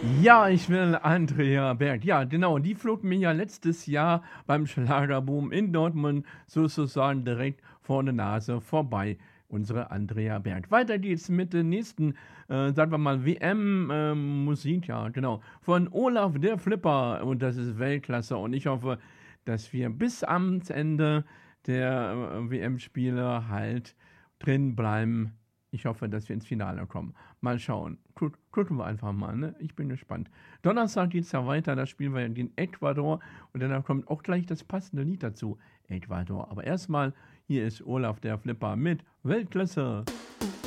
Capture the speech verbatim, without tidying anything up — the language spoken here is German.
Ja, ich will Andrea Berg. Ja, genau, die flog mir ja letztes Jahr beim Schlagerboom in Dortmund sozusagen direkt vor der Nase vorbei. Unsere Andrea Berg. Weiter geht's mit der nächsten, äh, sagen wir mal, W M-Musik, ja, genau. Von Olaf der Flipper. Und das ist Weltklasse. Und ich hoffe, dass wir bis am Ende der äh, W M-Spiele halt drin bleiben. Ich hoffe, dass wir ins Finale kommen. Mal schauen. Guck, gucken wir einfach mal, ne? Ich bin gespannt. Donnerstag geht es ja weiter, da spielen wir gegen Ecuador und dann kommt auch gleich das passende Lied dazu. Ecuador. Aber erstmal, hier ist Olaf der Flipper mit Weltklasse.